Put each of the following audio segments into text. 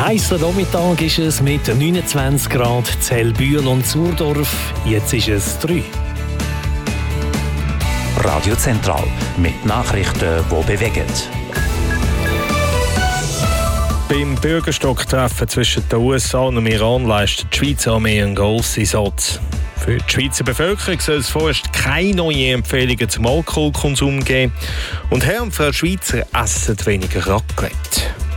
Heisser Nachmittag ist es mit 29 Grad Zellbühl und Zurdorf. Jetzt ist es 3. Radio Zentral mit Nachrichten, die bewegen. Beim Bürgerstocktreffen zwischen den USA und dem Iran leistet die Schweizer Armee einen grossen Satz. Für die Schweizer Bevölkerung soll es vorerst keine neuen Empfehlungen zum Alkoholkonsum geben. Und Herr und Frau Schweizer essen weniger Raclette.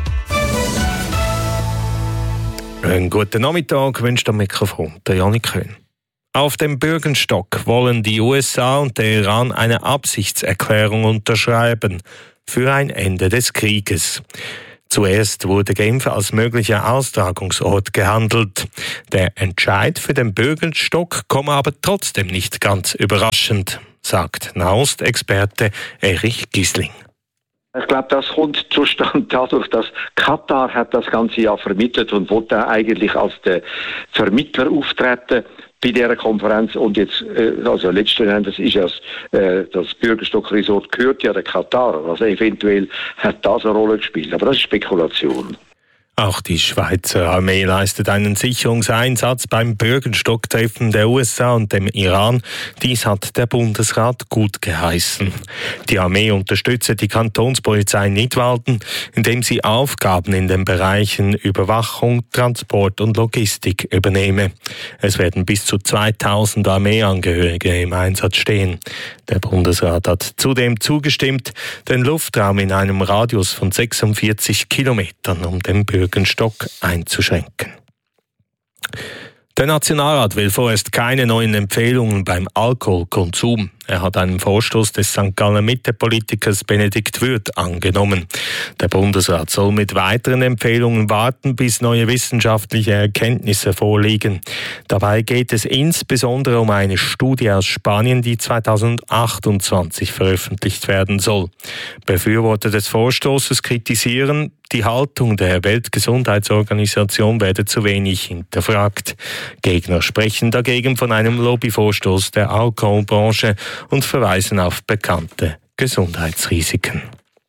Einen guten Nachmittag wünscht am Mikrofon der Janik Köhn. Auf dem Bürgerstock wollen die USA und der Iran eine Absichtserklärung unterschreiben für ein Ende des Krieges. Zuerst wurde Genf als möglicher Austragungsort gehandelt. Der Entscheid für den Bürgerstock komme aber trotzdem nicht ganz überraschend, sagt Nahostexperte Erich Gisling. Ich glaube, das kommt zustande dadurch, dass Katar hat das ganze Jahr vermittelt und wollte eigentlich als der Vermittler auftreten bei dieser Konferenz. Und jetzt, also letzten Endes ist das Bürgerstock-Resort gehört ja der Katar. Also eventuell hat das eine Rolle gespielt. Aber das ist Spekulation. Auch die Schweizer Armee leistet einen Sicherungseinsatz beim Bürgerstocktreffen der USA und dem Iran. Dies hat der Bundesrat gut geheißen. Die Armee unterstütze die Kantonspolizei Nidwalden, indem sie Aufgaben in den Bereichen Überwachung, Transport und Logistik übernehme. Es werden bis zu 2000 Armeeangehörige im Einsatz stehen. Der Bundesrat hat zudem zugestimmt, den Luftraum in einem Radius von 46 Kilometern um den Bürgerstock einzuschränken. Der Nationalrat will vorerst keine neuen Empfehlungen beim Alkoholkonsum. Er hat einen Vorstoß des St. Galler Mitte-Politikers Benedikt Würth angenommen. Der Bundesrat soll mit weiteren Empfehlungen warten, bis neue wissenschaftliche Erkenntnisse vorliegen. Dabei geht es insbesondere um eine Studie aus Spanien, die 2028 veröffentlicht werden soll. Befürworter des Vorstoßes kritisieren, die Haltung der Weltgesundheitsorganisation werde zu wenig hinterfragt. Gegner sprechen dagegen von einem Lobbyvorstoß der Alkoholbranche und verweisen auf bekannte Gesundheitsrisiken.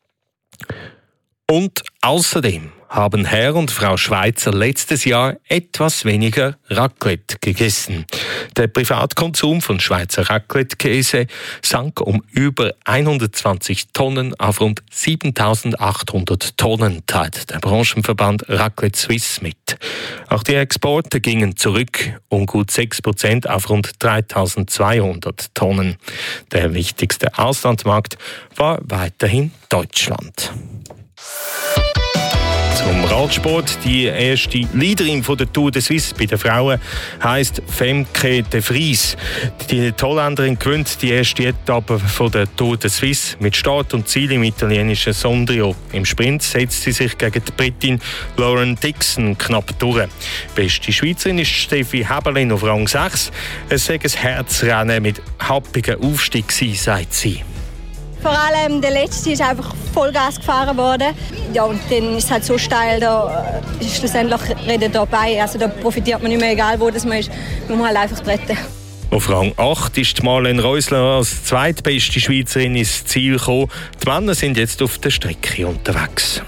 Und außerdem haben Herr und Frau Schweizer letztes Jahr etwas weniger Raclette gegessen. Der Privatkonsum von Schweizer Raclette-Käse sank um über 120 Tonnen auf rund 7.800 Tonnen, teilt der Branchenverband Raclette Suisse mit. Auch die Exporte gingen zurück um gut 6% auf rund 3.200 Tonnen. Der wichtigste Auslandsmarkt war weiterhin Deutschland. Zum Radsport. Die erste Leaderin von der Tour de Suisse bei den Frauen heisst Femke de Vries. Die Holländerin gewinnt die erste Etappe von der Tour de Suisse mit Start und Ziel im italienischen Sondrio. Im Sprint setzt sie sich gegen die Britin Lauren Dixon knapp durch. Beste Schweizerin ist Steffi Heberlin auf Rang 6. Es sei ein Herzrennen mit happigen Aufstieg gewesen, sagt sie. Vor allem der letzte ist einfach Vollgas gefahren worden. Ja, und dann ist es halt so steil, da schlussendlich redet dabei. Also da profitiert man nicht mehr, egal wo das man ist. Man muss halt einfach treten. Auf Rang 8 ist Marlene Reusler als zweitbeste Schweizerin ins Ziel gekommen. Die Männer sind jetzt auf der Strecke unterwegs.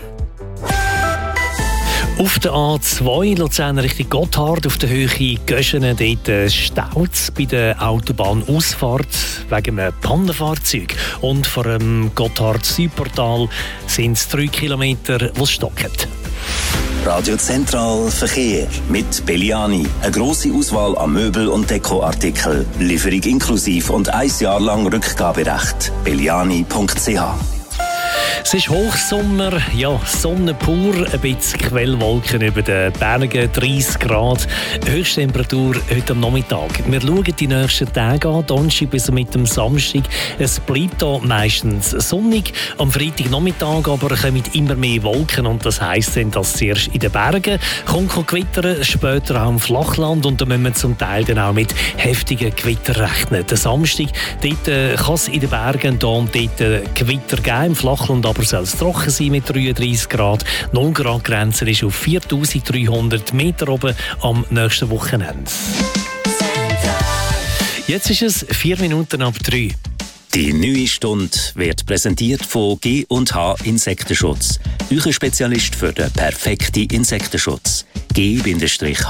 Auf der A2 Luzern Richtung Gotthard, auf der Höhe Göschenen, dort staut es bei der Autobahnausfahrt wegen einem Pannenfahrzeug. Und vor dem Gotthard-Südportal sind es 3 Kilometer, die es stockt. Radio Zentral Verkehr mit Belliani. Eine grosse Auswahl an Möbel- und Dekoartikeln. Lieferung inklusiv und 1 Jahr lang Rückgaberecht. belliani.ch. Es ist Hochsommer, ja, Sonne pur, ein bisschen Quellwolken über den Bergen, 30 Grad, Höchsttemperatur heute am Nachmittag. Wir schauen die nächsten Tage an, Donnerstag bis mit dem Samstag. Es bleibt hier meistens sonnig, am Freitagnachmittag aber kommen immer mehr Wolken und das heisst dann, dass zuerst in den Bergen kommt Gewitter, später auch im Flachland und da müssen wir zum Teil dann auch mit heftigen Gewitter rechnen. Der Samstag, dort kann es in den Bergen da und dort Gewitter geben, im Flachland aber soll es trocken sein mit 33 Grad. 0 Grad Grenze ist auf 4.300 Meter oben am nächsten Wochenende. Jetzt ist es 4 Minuten ab 3. Die neue Stunde wird präsentiert von G&H Insektenschutz. Euer Spezialist für den perfekten Insektenschutz. g-h.ch.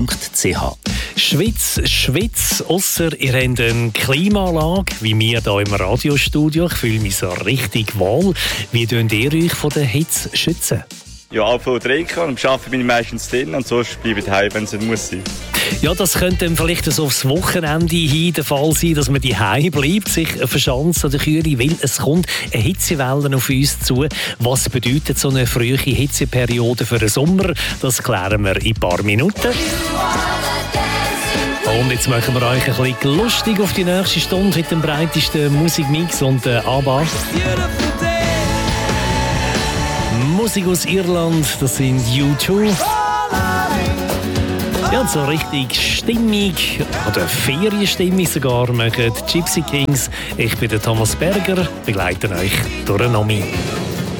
Schwitz, ausser ihr habt eine Klimaanlage, wie wir hier im Radiostudio. Ich fühle mich so richtig wohl. Wie könnt ihr euch von der Hitze schützen? Ja, auch von der Ecke. Am Arbeiten bin ich meistens drin und sonst bleibe ich daheim, wenn es nicht muss sein. Ja, das könnte dann vielleicht so aufs Wochenende hin der Fall sein, dass man daheim bleibt, sich verschanzt an der Kühle, weil es kommt eine Hitzewelle auf uns zu. Was bedeutet so eine frühe Hitzeperiode für den Sommer? Das klären wir in ein paar Minuten. Und jetzt machen wir euch ein bisschen lustig auf die nächste Stunde mit dem breitesten Musikmix und ABBA. Musik aus Irland, das sind U2. Ja, so richtig Stimmung, oder Ferienstimmung sogar, machen die Gypsy Kings. Ich bin der Thomas Berger, begleite euch durch den Nomi.